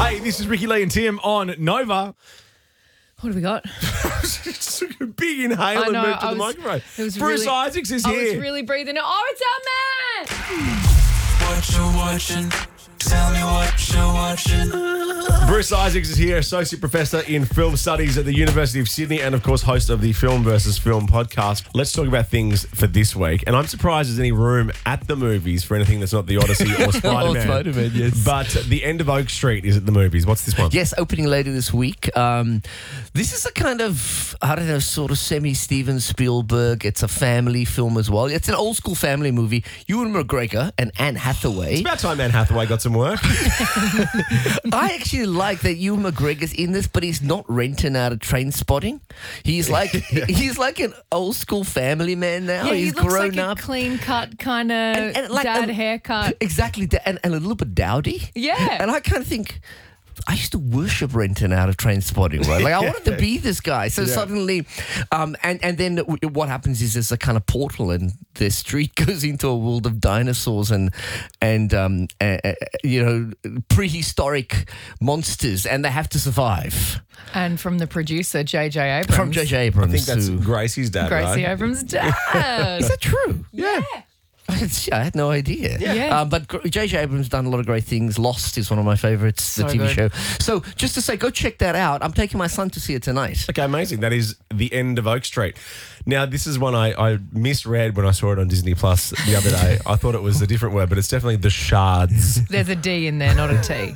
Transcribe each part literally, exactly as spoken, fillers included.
Hey, this is Ricky Lee and Tim on Nova. What have we got? Took a big inhale I and know, moved to I the was- microphone. it was Bruce really- Isaacs is I here. was really breathing. Oh, it's our man! What you watching? Tell me what you're watching. Bruce Isaacs is here, Associate Professor in Film Studies at the University of Sydney and, of course, host of the Film versus Film podcast. Let's talk about things for this week. And I'm surprised there's any room at the movies for anything that's not The Odyssey or Spider-Man. Spider-Man, yes. But The End of Oak Street is at the movies. What's this one? Yes, opening later this week. Um, this is a kind of, I don't know, sort of semi-Steven Spielberg. It's a family film as well. It's an old school family movie. Ewan McGregor and Anne Hathaway. It's about time Anne Hathaway got some work. I actually like that Ewan McGregor's in this, but he's not renting out a Train Spotting. He's like he's like an old school family man now. Yeah, he's he looks grown like up. a clean cut kind of And- and like dad a- haircut. Exactly, da- and, and a little bit dowdy. Yeah. And I kind of think, I used to worship renting out of Train Spotting, right? Like, I wanted to be this guy. So Yeah. suddenly, um, and, and then w- what happens is there's a kind of portal and the street goes into a world of dinosaurs and, and um, uh, uh, you know, prehistoric monsters, and they have to survive. And from the producer, J J Abrams. From J J Abrams. I think that's who- Gracie's dad, Gracie right? Abrams' dad. Is that true? Yeah. I had no idea. Yeah. Um, but J J Abrams done a lot of great things. Lost is one of my favorites, the So T V good. show. So just to say, go check that out. I'm taking my son to see it tonight. Okay, amazing. That is The End of Oak Street. Now, this is one I, I misread when I saw it on Disney Plus the other day. I thought it was a different word, but it's definitely The Shards. There's a D in there, not a T.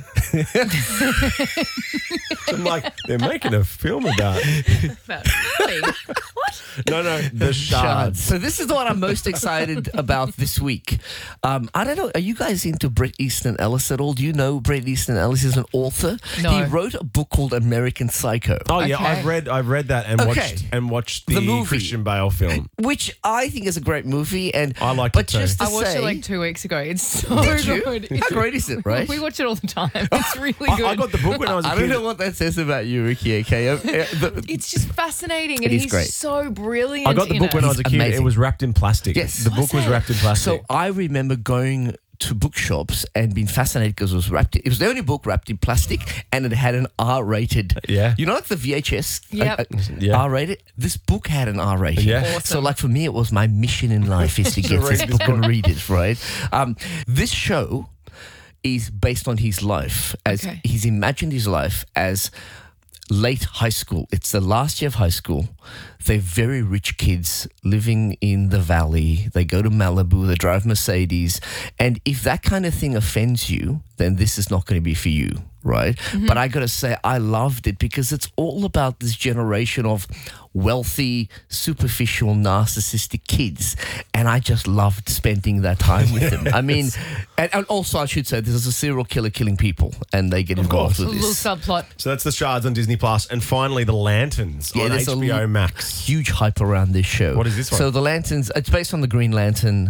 I'm like, they're making a film about But really? What? No, no, The Shards. So this is the one I'm most excited about this week. Um, I don't know. Are you guys into Bret Easton Ellis at all? Do you know Bret Easton Ellis is an author? No. He wrote a book called American Psycho. Oh, yeah, Okay. I've read I've read that and Okay. watched and watched the, The movie. Christian Bale film. Which I think is a great movie, and I liked but it too. just to I watched say, it like two weeks ago. It's so Did you? good. How great is it, right? We watch it all the time. It's really I, good. I got the book when I was a I kid. don't know what that says about you, Ricky. Okay, Uh, uh, the- It's just fascinating, and It is he's great. so brilliant. I got the in book when it. I was a kid. amazing. It was wrapped in plastic. Yes. The book Was was it? wrapped in plastic. So I remember going to bookshops and being fascinated because it was wrapped. It was the only book wrapped in plastic, and it had an R-rated. Yeah. You know, like the V H S. Yep. uh, uh, Yeah. R-rated. This book had an R rating. Yeah. Awesome. So, like for me, it was my mission in life is to get read this this book and read it. Right. Um, this show is based on his life as Okay. he's imagined his life as late high school. It's the last year of high school. They're very rich kids living in the valley. They go to Malibu, they drive Mercedes. And if that kind of thing offends you, then this is not going to be for you, right? But I got to say, I loved it because it's all about this generation of wealthy, superficial, narcissistic kids. And I just loved spending that time with them. I mean, and, and also I should say, there's a serial killer killing people and they get involved course. a with little this. subplot. So that's The Shards on Disney Plus, and finally The Lanterns Yeah, on there's a H B O l- Max. Huge hype around this show. What is this one? So the Lanterns, it's based on the Green Lantern